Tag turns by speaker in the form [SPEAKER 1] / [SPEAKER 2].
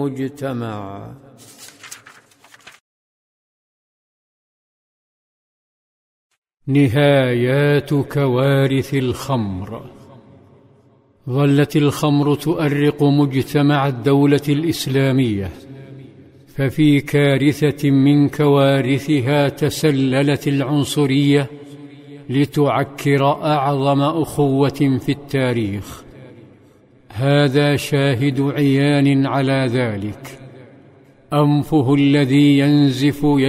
[SPEAKER 1] مجتمع. نهايات كوارث الخمر. ظلت الخمر تؤرق مجتمع الدولة الإسلامية، ففي كارثة من كوارثها تسللت العنصرية لتعكر أعظم أخوة في التاريخ. هذا شاهد عيان على ذلك. أنفه الذي ينزف